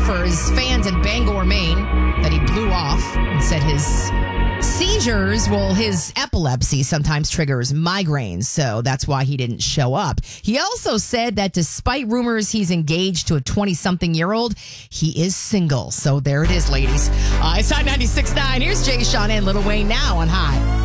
for his fans in Bangor, Maine, that he blew off and said his seizures, his epilepsy sometimes triggers migraines, so that's why he didn't show up. He also said that despite rumors he's engaged to a 20-something-year-old, he is single. So there it is, ladies. It's Hot 96.9. Here's Jay, Sean, and Lil Wayne now on Hot.